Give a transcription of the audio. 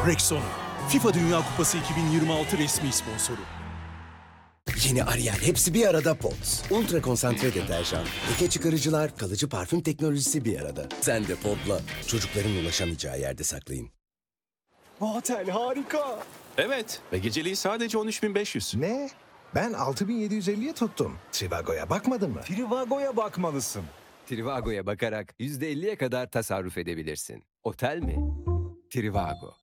Rexona, FIFA Dünya Kupası 2026 resmi sponsoru. Yeni Ariel hepsi bir arada Pods. Ultra konsantre deterjan, leke çıkarıcılar, kalıcı parfüm teknolojisi bir arada. Sen de Pod'la çocukların ulaşamayacağı yerde saklayın. Bu otel harika. Evet ve geceliği sadece 13.500. Ne? Ben 6.750'ye tuttum. Trivago'ya bakmadın mı? Trivago'ya bakmalısın. Trivago'ya bakarak %50'ye kadar tasarruf edebilirsin. Otel mi? Trivago.